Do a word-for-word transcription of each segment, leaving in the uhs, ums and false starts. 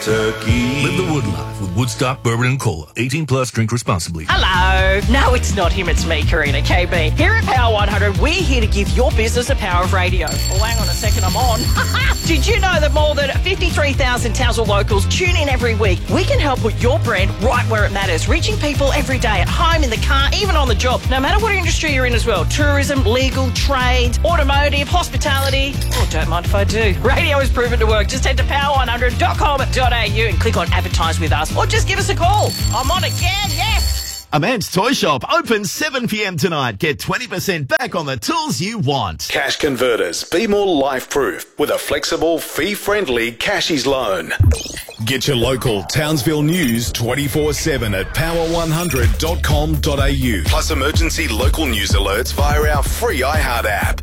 Kentucky. Live the wood life with Woodstock Bourbon and Cola. eighteen plus, drink responsibly. Hello. No, it's not him. It's me, Karina K B. Here at Power one hundred, we're here to give your business a power of radio. Oh, hang on a second, I'm on. Did you know that more than fifty-three thousand Townsville locals tune in every week? We can help put your brand right where it matters, reaching people every day, at home, in the car, even on the job, no matter what industry you're in as well. Tourism, legal, trade, automotive, hospitality. Oh, don't mind if I do. Radio is proven to work. Just head to power one hundred dot com dot a u and click on advertise with us, or just give us a call. I'm on again, yes. A Man's Toy Shop opens seven p.m. tonight. Get twenty percent back on the tools you want. Cash Converters. Be more life-proof with a flexible, fee-friendly Cashies loan. Get your local Townsville news twenty-four seven at power one hundred dot com dot a u. Plus emergency local news alerts via our free iHeart app.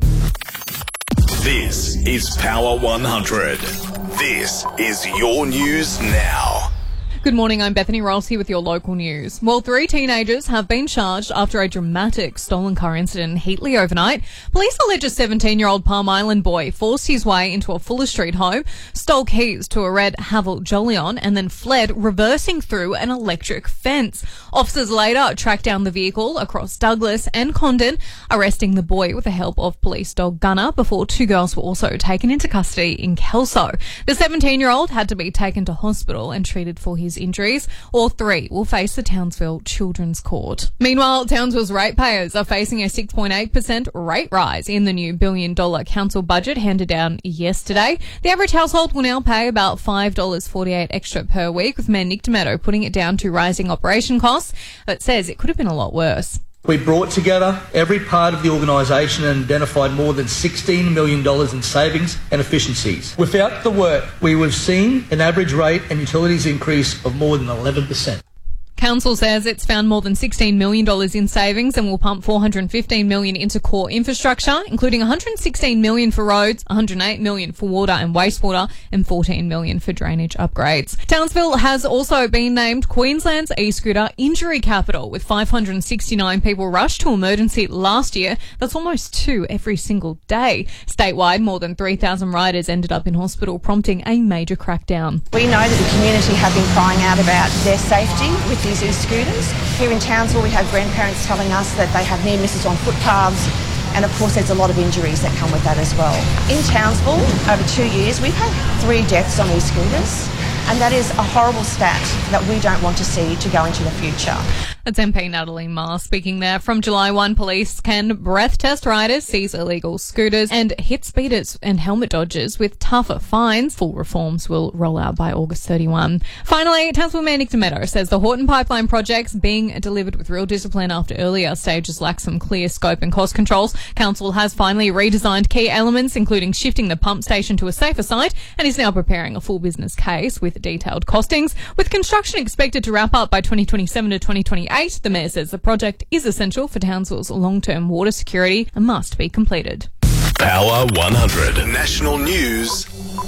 This is Power one hundred. This is your news now. Good morning, I'm Bethany Ross here with your local news. Well, three teenagers have been charged after a dramatic stolen car incident in Heatley overnight. Police allege a seventeen-year-old Palm Island boy forced his way into a Fuller Street home, stole keys to a red Haval Jolion, and then fled, reversing through an electric fence. Officers later tracked down the vehicle across Douglas and Condon, arresting the boy with the help of police dog Gunner before two girls were also taken into custody in Kelso. The seventeen-year-old had to be taken to hospital and treated for his injuries. All three will face the Townsville Children's Court. Meanwhile, Townsville's ratepayers are facing a six point eight percent rate rise in the new billion dollar council budget handed down yesterday. The average household will now pay about five dollars forty-eight extra per week, with Mayor Nick Tomato putting it down to rising operation costs, but says it could have been a lot worse. We brought together every part of the organisation and identified more than sixteen million dollars in savings and efficiencies. Without the work, we would have seen an average rate and utilities increase of more than eleven percent. Council says it's found more than sixteen million dollars in savings and will pump four hundred fifteen million dollars into core infrastructure, including one hundred sixteen million dollars for roads, one hundred eight million dollars for water and wastewater, and fourteen million dollars for drainage upgrades. Townsville has also been named Queensland's e-scooter injury capital, with five hundred sixty-nine people rushed to emergency last year. That's almost two every single day. Statewide, more than three thousand riders ended up in hospital, prompting a major crackdown. We know that the community have been crying out about their safety with these e-scooters. Here in Townsville, we have grandparents telling us that they have near misses on footpaths, and of course there's a lot of injuries that come with that as well. In Townsville, over two years, we've had three deaths on e-scooters, and that is a horrible stat that we don't want to see to go into the future. That's M P Natalie Marr speaking there. From July first, police can breath test riders, seize illegal scooters, and hit speeders and helmet dodgers with tougher fines. Full reforms will roll out by August thirty-first. Finally, Townsville Mayor Nick Tomato says the Horton Pipeline project's being delivered with real discipline after earlier stages lacked some clear scope and cost controls. Council has finally redesigned key elements, including shifting the pump station to a safer site, and is now preparing a full business case with detailed costings. With construction expected to wrap up by twenty twenty-seven to twenty twenty-eight, the Mayor says the project is essential for Townsville's long-term water security and must be completed. Power one hundred. National News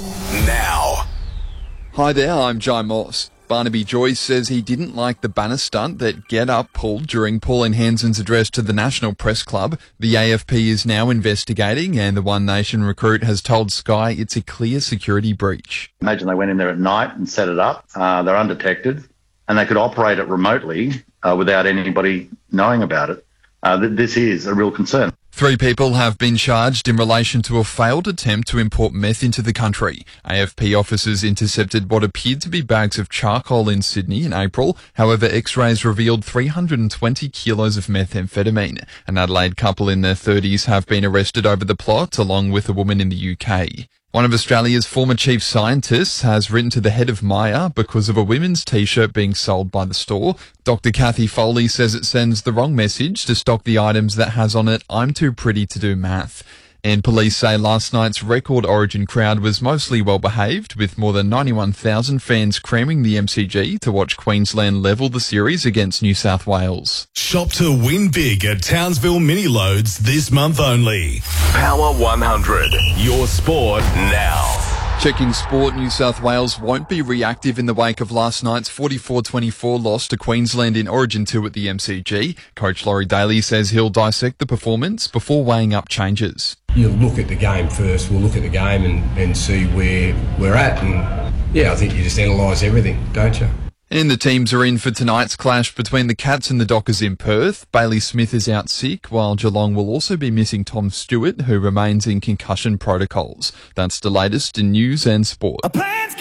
now. Hi there, I'm Jai Moss. Barnaby Joyce says he didn't like the banner stunt that Get Up pulled during Pauline Hanson's address to the National Press Club. The A F P is now investigating, and the One Nation recruit has told Sky it's a clear security breach. Imagine they went in there at night and set it up. Uh, they're undetected, and they could operate it remotely uh, without anybody knowing about it. Uh, th- this is a real concern. Three people have been charged in relation to a failed attempt to import meth into the country. A F P officers intercepted what appeared to be bags of charcoal in Sydney in April. However, X-rays revealed three hundred twenty kilos of methamphetamine. An Adelaide couple in their thirties have been arrested over the plot, along with a woman in the U K. One of Australia's former chief scientists has written to the head of Myer because of a women's T-shirt being sold by the store. Doctor Kathy Foley says it sends the wrong message to stock the items that has on it, "I'm too pretty to do math." And police say last night's record Origin crowd was mostly well behaved, with more than ninety-one thousand fans cramming the M C G to watch Queensland level the series against New South Wales. Shop to win big at Townsville Mini Loads this month only. Power one hundred. Your sport now. Checking sport, New South Wales won't be reactive in the wake of last night's forty-four twenty-four loss to Queensland in Origin two at the M C G. Coach Laurie Daly says he'll dissect the performance before weighing up changes. You'll look at the game first. We'll look at the game and, and see where we're at, and Yeah, I think you just analyse everything, don't you? And the teams are in for tonight's clash between the Cats and the Dockers in Perth. Bailey Smith is out sick, while Geelong will also be missing Tom Stewart, who remains in concussion protocols. That's the latest in news and sport.